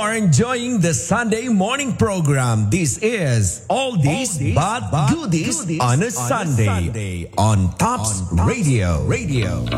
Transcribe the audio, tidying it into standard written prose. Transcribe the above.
are enjoying the Sunday morning program. This is All This But Goodies on a Sunday on Tops Radio.